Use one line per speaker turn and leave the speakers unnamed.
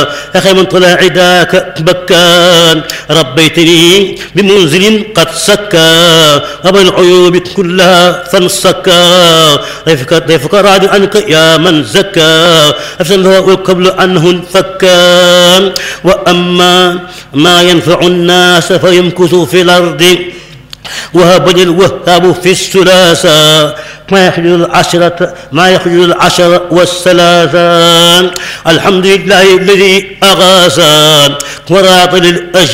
أخي من طلع عداك بكان ربيتني بمنزل قد سكى أبى العيوب كلها فانسكى ضيفك راض عنك يا من زكى أفسده قبل أنه فكان وأما ما ينفع الناس فيمكث في الأرض وهب الوهاب في الثلاثة ما يخرج العشر والثلاثان الحمد لله الذي أغاثان وراط للأجل